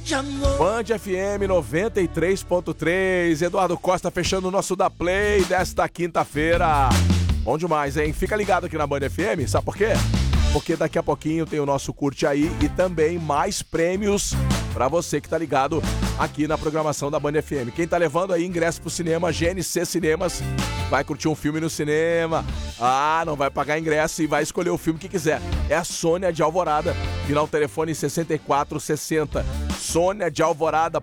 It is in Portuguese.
Band FM 93.3. Eduardo Costa fechando o nosso Da Play desta quinta-feira. Bom demais, hein? Fica ligado aqui na Band FM, sabe por quê? Porque daqui a pouquinho tem o nosso Curte Aí e também mais prêmios pra você que tá ligado aqui na programação da Band FM. Quem tá levando aí ingresso pro cinema, GNC Cinemas, vai curtir um filme no cinema. Não vai pagar ingresso e vai escolher o filme que quiser. É a Sônia de Alvorada, final telefone 6460. Sônia de Alvorada,